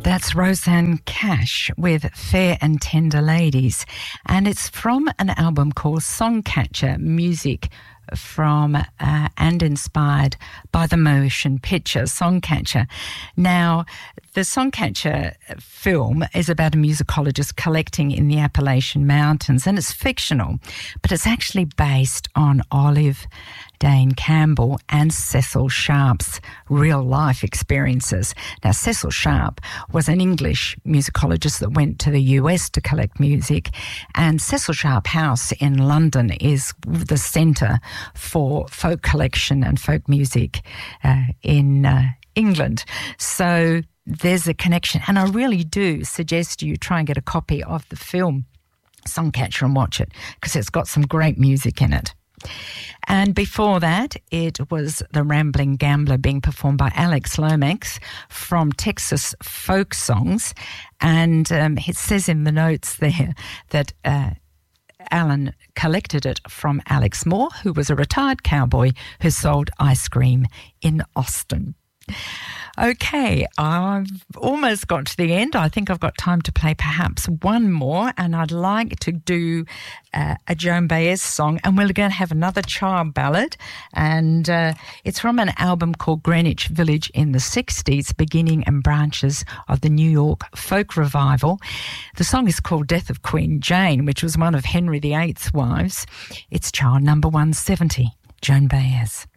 That's Rosanne Cash with Fair and Tender Ladies. And it's from an album called Songcatcher, music from and inspired by the motion picture Songcatcher. Now, the Songcatcher film is about a musicologist collecting in the Appalachian Mountains, and it's fictional, but it's actually based on Olive Dane Campbell and Cecil Sharp's real-life experiences. Now, Cecil Sharp was an English musicologist that went to the US to collect music, and Cecil Sharp House in London is the centre for folk collection and folk music in England. So there's a connection, and I really do suggest you try and get a copy of the film Songcatcher and watch it, because it's got some great music in it. And before that, it was The Rambling Gambler being performed by Alex Lomax from Texas Folk Songs. And it says in the notes there that Alan collected it from Alex Moore, who was a retired cowboy who sold ice cream in Austin. Okay, I've almost got to the end. I think I've got time to play perhaps one more, and I'd like to do a Joan Baez song, and we're going to have another child ballad, and it's from an album called Greenwich Village in the 60s, Beginning and Branches of the New York Folk Revival. The song is called Death of Queen Jane, which was one of Henry VIII's wives. It's child number 170, Joan Baez.